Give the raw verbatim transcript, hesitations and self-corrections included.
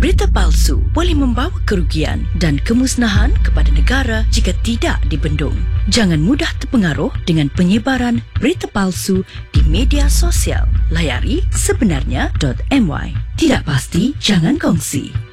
Berita palsu boleh membawa kerugian dan kemusnahan kepada negara jika tidak dibendung. Jangan mudah terpengaruh dengan penyebaran berita palsu di media sosial. Layari sebenarnya dot my. Tidak pasti, jangan kongsi.